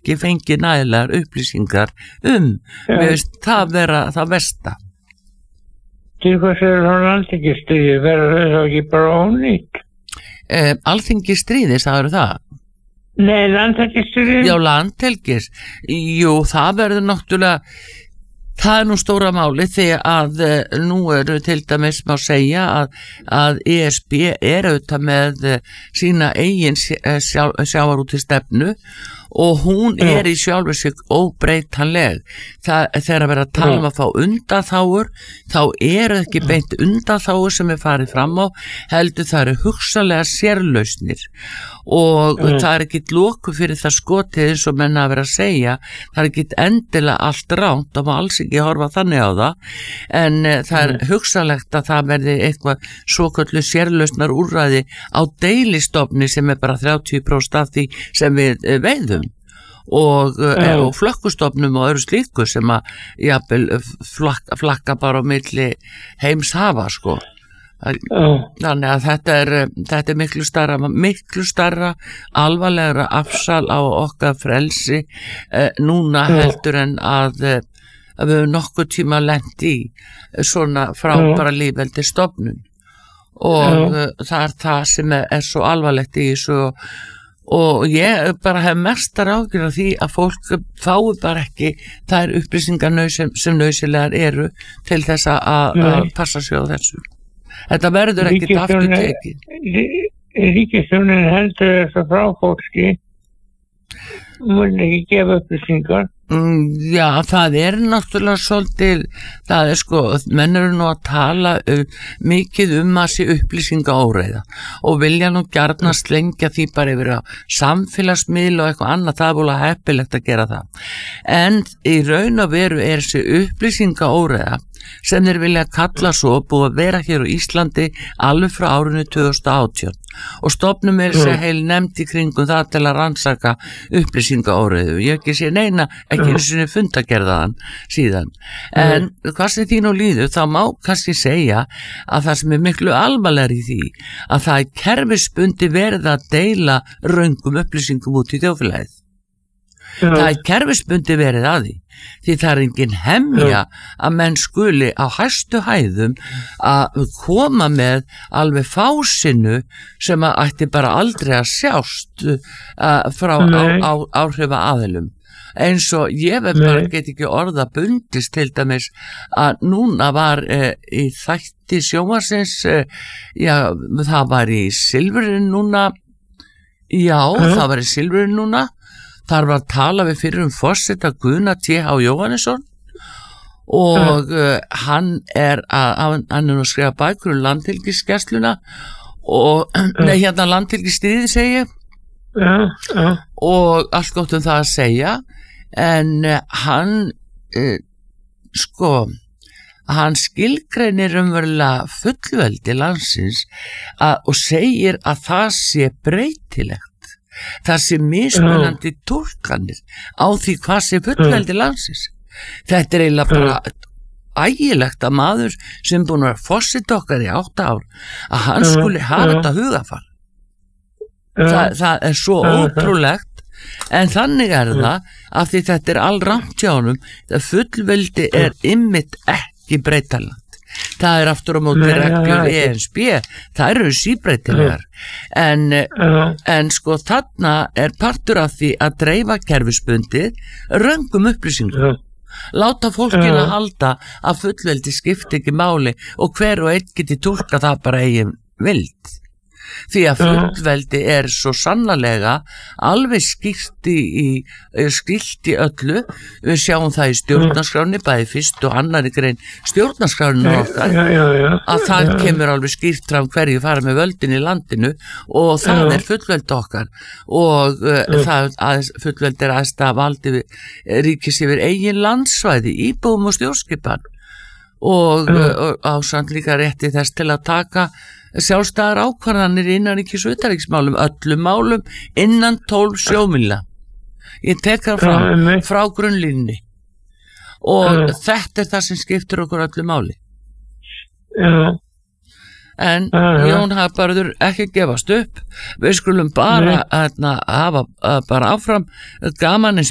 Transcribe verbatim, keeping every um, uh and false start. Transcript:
ekki fengið nægilegar upplýsingar um, Já. mér finnst það vera það versta. Til hvers er það landhelgisstríði, verður það ekki bara ónýtt? Eh, Alþingi stríði, sagður það? Nei, landhelgisstríði? Já, landhelgis, jú, það verður náttúrulega, það er nú stóra máli því að uh, nú eru til dæmis má segja að, að E S B er auðvitað með uh, sína eigin sjá, sjávarúti stefnu og hún Já. er í sjálfu sig óbreytanleg. Það, þegar að vera að tala um að fá undanþágur, þá eru ekki beint undanþágur sem er farið fram á, heldur það eru hugsanlega sérlausnir og Já. það er ekki loku fyrir það skotið eins og menna að vera að segja, það er ekki endilega allt ránt, það má alls ekki horfa þannig á það, en uh, það er hugsanlegt að það verði eitthvað svoköllu sérlausnar úrræði á deilistofni sem er bara þrjátíu prósent af því sem við uh, veiðum. Og, uh, og flökkustofnum og öðru slíku sem að jafnvel flakka, flakka bara á milli heims hafa sko. Já. Þannig að þetta er, þetta er miklu starra, miklu starra alvarlegra afsal á okkar frelsi eh, núna heldur en að, að við höfum nokkuð tíma lent í svona frábæra lífveldi stofnun og uh, það er það sem er, er svo alvarlegt í þessu og ég bara hef mestar ágjörð af því að fólk fái bara ekki þær upplýsingar sem, sem nauðsynlegar eru til þess að, að passa sig á þessu. Þetta verður ekkert aftur tekið. Ríkisstjórnin heldur þess að frá fólki mun ekki gefa upplýsingar. Mm, já, það er náttúrulega svolítið, það er sko, menn eru nú að tala um, mikið um að sé upplýsinga óreiða og vilja nú gjarna slengja því bara yfir á samfélagsmiðl og eitthvað annað, það er búin heppilegt að gera það. En í raun og veru er þessi upplýsinga óreiða sem þeir vilja kalla svo búið að vera hér á Íslandi alveg frá árinu tvö þúsund og átján og stofnum er sér heil nefnd í kringum það til að rannsaka upplýsingaóreiðu. Ég hef ekki sé neina, ekki einu sinni fundagerðaðan síðan. En hvað sem því nú líður, þá má kannski segja að það sem er miklu alvarlegri í því að það er kerfisbundi verið að deila röngum upplýsingum út í þjóðfélagið. Það er kerfisbundi verið að því því það er engin hemja að menn skuli á hæstu hæðum að koma með alveg fásinu sem að ætti bara aldrei að sjást uh, frá á, á, áhrifa aðilum. Eins og ég veit bara get ekki orða bundist til dæmis að núna var uh, í þætti sjónvarpsins uh, já, það var í Silfrinu núna já, það var í Silfrinu núna þar var að tala við fyrir um forseta Guðna T H Jóhannesson og uh, hann er að, hann er að skrifa bækur um landhelgisgæsluna og, nei hérna landhelgisstríði segi ég Já, já. og allt gott um það að segja en uh, hann uh, sko hann skilgreinir umverulega fullveldi landsins að, og segir að það sé breytilegt. Það sé mismunandi túlkanir á því hvað sé fullveldi landsins. Þetta er eiginlega bara ægilegt að maður sem búin að vera forseti okkar í átta ár að hann skuli hafa þetta hugafar. Þa, það er svo ótrúlegt en þannig er það af því þetta er allramt hjá honum að fullveldi er ymmit ekki breytaland. Það er aftur á móti reglur E S B, það eru síbreytilegar en, en sko þarna er partur af því að dreifa kerfisbundið röngum upplýsingum. Láta fólkinu halda að fullveldi skipti ekki máli og hver og einn geti túlka það bara eigin vild. Því að fullveldi er svo sannarlega alveg skýrt í, í, skýrt í öllu. Við sjáum það í stjórnarskráni, bæði fyrst og annari grein stjórnarskráni okkar, já, já, já. að það já. Kemur alveg skýrt fram hverju fara með völdin í landinu og það já. Er fullveldi okkar og uh, það að fullveldi er aðstæða valdi ríkis yfir eigin landsvæði, íbúum og stjórnskipan og, og ásamt líka rétti þess til að taka sjálfstæðar ákvarðanir innan ríkis og utanríkismálum, öllum málum innan tólf sjómílna. Ég tek það frá, frá grunnlínni og ja. Þetta er það sem skiptir okkur öllu máli. Já. En ja, ja. Jón Hagbarður ekki gefast upp, við skulum bara hérna, hafa bara áfram gaman eins